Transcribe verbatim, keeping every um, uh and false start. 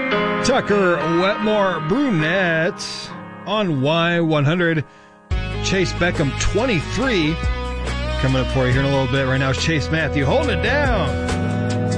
Tucker Wetmore Brunette on Y one hundred. Chase Beckham twenty-three. Coming up for you here in a little bit. Right now is Chase Matthew holding it down.